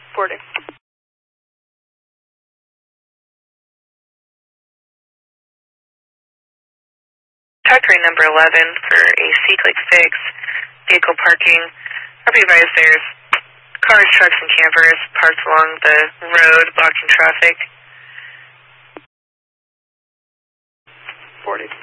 Forwarding. Factory number 11 for a C-click fix, vehicle parking. I'll be advised there's cars, trucks, and campers parked along the road, blocking traffic. Forwarding.